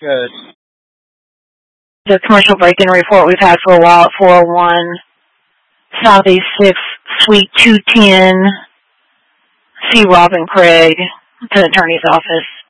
Good. The commercial break-in report we've had for a while at 401 Southeast 6th, Suite 210. See Robin Craig, the attorney's office.